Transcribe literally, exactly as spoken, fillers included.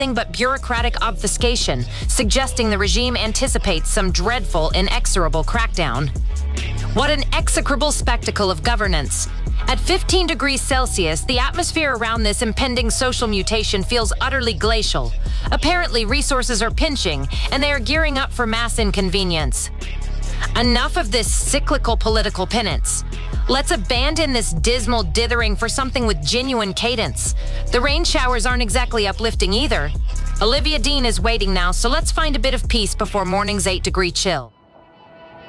nothing but bureaucratic obfuscation, suggesting the regime anticipates some dreadful, inexorable crackdown. What an execrable spectacle of governance. At fifteen degrees Celsius, the atmosphere around this impending social mutation feels utterly glacial. Apparently, resources are pinching, and they are gearing up for mass inconvenience. Enough of this cyclical political penance. Let's abandon this dismal dithering for something with genuine cadence. The rain showers aren't exactly uplifting either. Olivia Dean is waiting now, so let's find a bit of peace before morning's eight-degree chill.